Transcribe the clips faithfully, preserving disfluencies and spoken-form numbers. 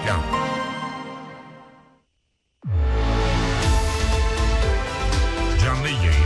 Reklam. Canlı yayın.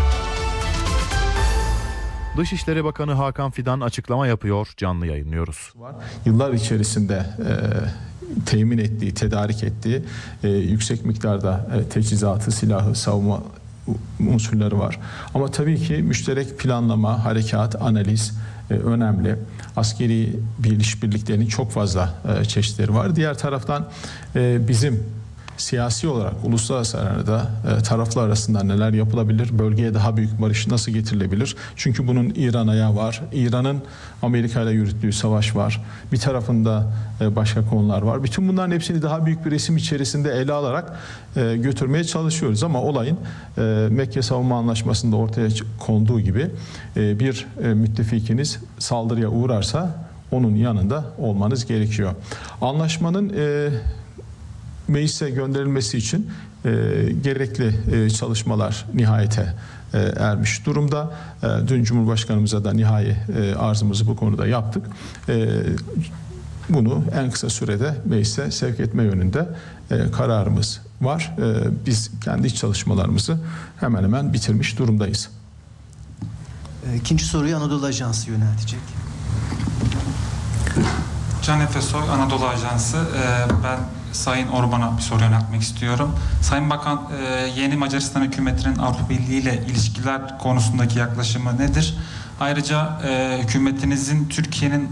Dışişleri Bakanı Hakan Fidan açıklama yapıyor, canlı yayınlıyoruz. Yıllar içerisinde e, temin ettiği, tedarik ettiği e, yüksek miktarda e, teçhizatı, silahı, savunma unsurları var. Ama tabii ki müşterek planlama, harekat, analiz e, önemli. Askeri bir işbirliklerinin çok fazla e, çeşitleri var. Diğer taraftan e, bizim siyasi olarak uluslararası arenada e, taraflar arasında neler yapılabilir? Bölgeye daha büyük barış nasıl getirilebilir? Çünkü bunun İran ayağı var. İran'ın Amerika ile yürüttüğü savaş var. Bir tarafında e, başka konular var. Bütün bunların hepsini daha büyük bir resim içerisinde ele alarak e, götürmeye çalışıyoruz. Ama olayın e, Mekke Savunma Anlaşması'nda ortaya konduğu gibi e, bir e, müttefikiniz saldırıya uğrarsa onun yanında olmanız gerekiyor. Anlaşmanın e, meclise gönderilmesi için e, gerekli e, çalışmalar nihayete e, ermiş durumda. E, dün Cumhurbaşkanımıza da nihai e, arzımızı bu konuda yaptık. E, bunu en kısa sürede meclise sevk etme yönünde e, kararımız var. E, biz kendi iç çalışmalarımızı hemen hemen bitirmiş durumdayız. İkinci soruyu Anadolu Ajansı yöneltecek. Can Efe Soy, Anadolu Ajansı. Ee, ben Sayın Orban'a bir soru yöneltmek istiyorum. Sayın Bakan, e, yeni Macaristan hükümetinin Avrupa Birliği ile ilişkiler konusundaki yaklaşımı nedir? Ayrıca e, hükümetinizin Türkiye'nin